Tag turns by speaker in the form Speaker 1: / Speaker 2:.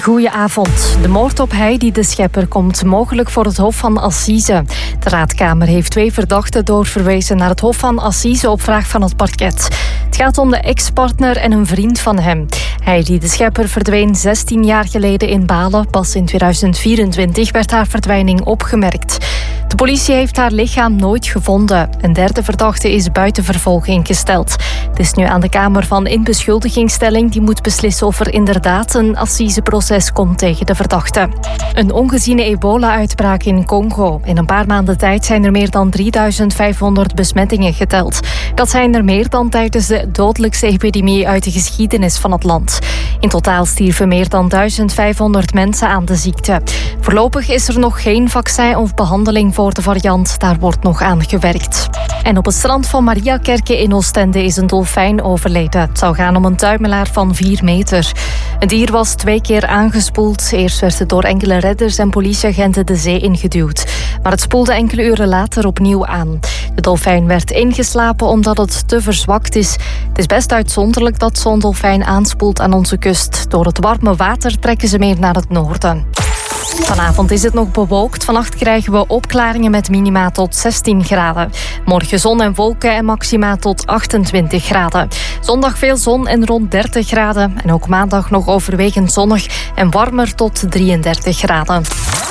Speaker 1: Goedenavond. De moord op Heidi de Schepper komt mogelijk voor het Hof van Assise. De Raadkamer heeft 2 verdachten doorverwezen naar het Hof van Assise op vraag van het parket. Het gaat om de ex-partner en een vriend van hem. Heidi de Schepper verdween 16 jaar geleden in Balen. Pas in 2024 werd haar verdwijning opgemerkt. De politie heeft haar lichaam nooit gevonden. Een 3e verdachte is buiten vervolging gesteld. Het is nu aan de Kamer van Inbeschuldigingsstelling die moet beslissen of er inderdaad een assiseproces komt tegen de verdachte. Een ongeziene ebola-uitbraak in Congo. In een paar maanden tijd zijn er meer dan 3500 besmettingen geteld. Dat zijn er meer dan tijdens de dodelijkste epidemie uit de geschiedenis van het land. In totaal stierven meer dan 1500 mensen aan de ziekte. Voorlopig is er nog geen vaccin of behandeling voor de variant. Daar wordt nog aan gewerkt. En op het strand van Mariakerke in Oostende is een dolfijn overleden. Het zou gaan om een tuimelaar van 4 meter. Het dier was 2 keer aangespoeld. Eerst werd het door enkele redders en politieagenten de zee ingeduwd. Maar het spoelde enkele uren later opnieuw aan. De dolfijn werd ingeslapen omdat het te verzwakt is. Het is best uitzonderlijk dat zo'n dolfijn aanspoelt aan onze kust. Door het warme water trekken ze meer naar het noorden. Vanavond is het nog bewolkt. Vannacht krijgen we opklaringen met minima tot 16 graden. Morgen zon en wolken en maxima tot 28 graden. Zondag veel zon en rond 30 graden. En ook maandag nog overwegend zonnig en warmer tot 33 graden.